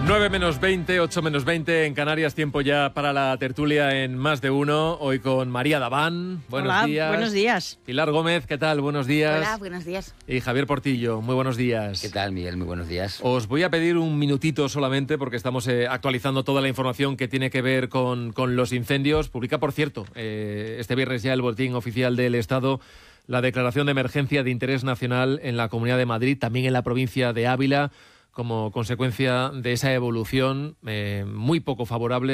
9 menos 20, 8 menos 20 en Canarias, tiempo ya para la tertulia en Más de Uno, hoy con María Daván. Buenos días. Buenos días. Pilar Gómez, ¿qué tal? Buenos días. Hola, buenos días. Y Javier Portillo, muy buenos días. ¿Qué tal, Miguel? Muy buenos días. Os voy a pedir un minutito solamente porque estamos actualizando toda la información que tiene que ver con los incendios. Publica, por cierto, este viernes ya el Boletín Oficial del Estado la declaración de emergencia de interés nacional en la Comunidad de Madrid, también en la provincia de Ávila, como consecuencia de esa evolución muy poco favorable